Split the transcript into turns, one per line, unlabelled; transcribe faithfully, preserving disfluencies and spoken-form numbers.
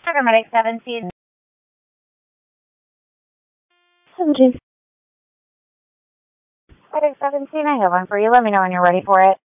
Paramedic seventeen.
seventeen.
Medic seventeen, I have one for you. Let me know when you're ready for it.